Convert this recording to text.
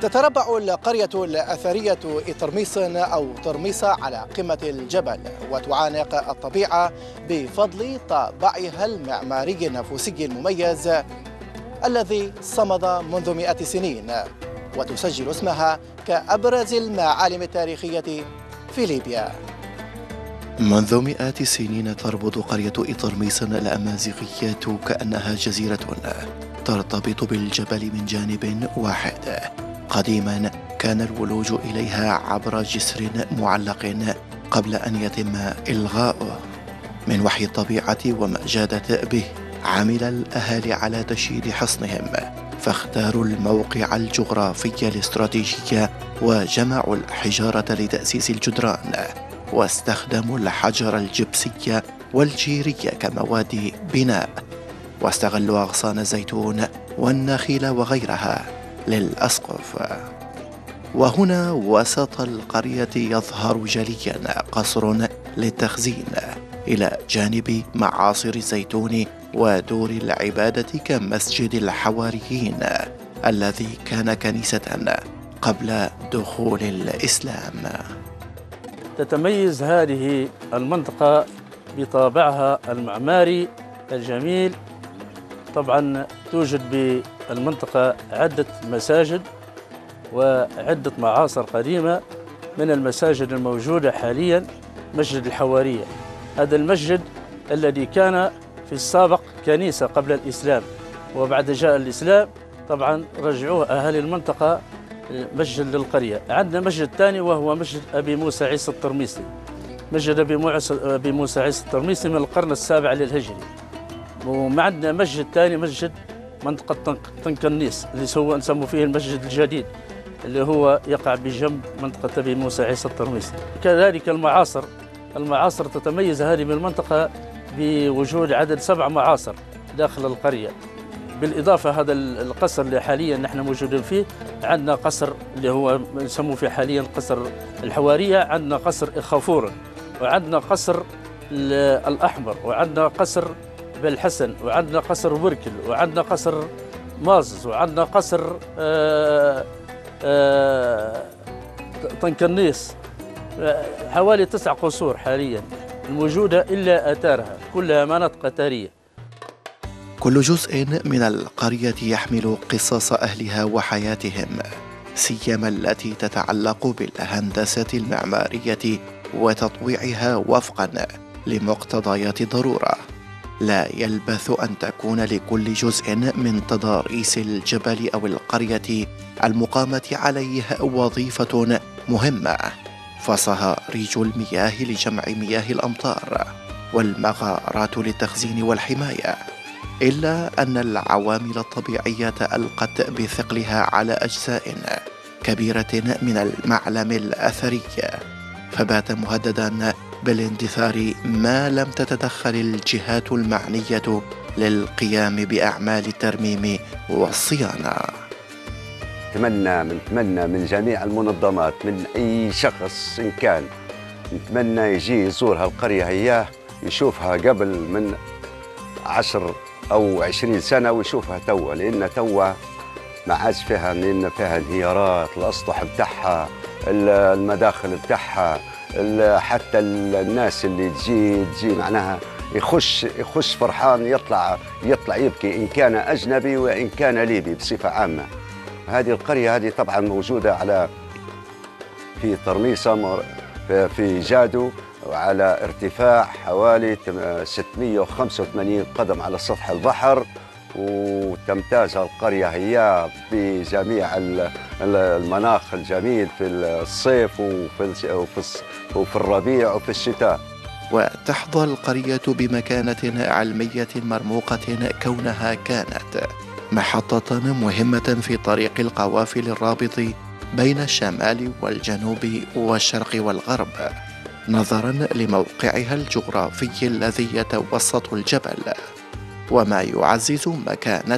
تتربع القرية الأثرية إطرميسن أو طرميسة على قمة الجبل، وتعانق الطبيعة بفضل طابعها المعماري النفوسي المميز الذي صمد منذ 100 سنين، وتسجل اسمها كأبرز المعالم التاريخية في ليبيا. منذ مئات السنين تربط قرية إطرميسن الأمازيغية كأنها جزيرة ترتبط بالجبل من جانب واحد. قديما كان الولوج إليها عبر جسر معلق قبل أن يتم إلغاؤه. من وحي الطبيعة وما جادت به عمل الأهالي على تشييد حصنهم، فاختاروا الموقع الجغرافي الاستراتيجي وجمعوا الحجارة لتأسيس الجدران، واستخدموا الحجر الجبسي والجيري كمواد بناء، واستغلوا أغصان الزيتون والنخيل وغيرها للأسقف. وهنا وسط القرية يظهر جليا قصر للتخزين إلى جانب معاصر الزيتون ودور العبادة كمسجد الحواريين الذي كان كنيسة قبل دخول الإسلام. تتميز هذه المنطقة بطابعها المعماري الجميل. طبعا توجد بالمنطقة عدة مساجد وعدة معاصر قديمة. من المساجد الموجودة حاليا مسجد الحوارية، هذا المسجد الذي كان في السابق كنيسة قبل الإسلام، وبعد جاء الإسلام طبعا رجعوه أهالي المنطقة مسجد للقرية. عندنا مسجد ثاني وهو مسجد أبي موسى عيسى الطرميسي. مسجد أبي موسى عيسى الطرميسي من القرن السابع للهجري. وعندنا مسجد ثاني مسجد منطقة طنكنيس اللي هو نسموا فيه المسجد الجديد اللي هو يقع بجنب منطقة أبي موسى عيسى الطرميسي. كذلك المعاصر تتميز هذه المنطقة بوجود عدد 7 معاصر داخل القرية. بالإضافة هذا القصر اللي حاليا نحن موجودين فيه، عندنا قصر اللي هو نسموه فيه حاليا قصر الحوارية، عندنا قصر إخافورن، وعندنا قصر الأحمر، وعندنا قصر بالحسن، وعندنا قصر وركل، وعندنا قصر مازز، وعندنا قصر طنكنيس. حوالي 9 قصور حاليا الموجودة إلا آثارها كلها مناطق أثرية. كل جزء من القرية يحمل قصص أهلها وحياتهم، سيما التي تتعلق بالهندسة المعمارية وتطويعها وفقا لمقتضيات الضرورة. لا يلبث أن تكون لكل جزء من تضاريس الجبل أو القرية المقامة عليه وظيفة مهمة، فصهاريج المياه لجمع مياه الأمطار، والمغارات للتخزين والحماية. إلا أن العوامل الطبيعية ألقت بثقلها على أجزاء كبيرة من المعلم الأثري، فبات مهددا بالاندثار ما لم تتدخل الجهات المعنية للقيام بأعمال الترميم والصيانة. نتمنى من جميع المنظمات، من أي شخص إن كان، نتمنى يجي يزور هالقرية هياه يشوفها قبل من 10 أو 20 سنة ويشوفها توا، لأن توا ما عادش فيها، لأن فيها انهيارات، الأسطح بتاعها، المداخل بتاعها، حتى الناس اللي تجي معناها يخش فرحان يطلع يبكي، إن كان أجنبي وإن كان ليبي بصفة عامة. هذه القرية هذه طبعا موجودة في طرميسة في جادو، وعلى ارتفاع حوالي 685 قدم على سطح البحر. وتمتاز القرية هي بجميع المناخ الجميل في الصيف وفي الربيع وفي الشتاء. وتحظى القرية بمكانة علمية مرموقة كونها كانت محطة مهمة في طريق القوافل الرابط بين الشمال والجنوب والشرق والغرب، نظرا لموقعها الجغرافي الذي يتوسط الجبل، وما يعزز مكانة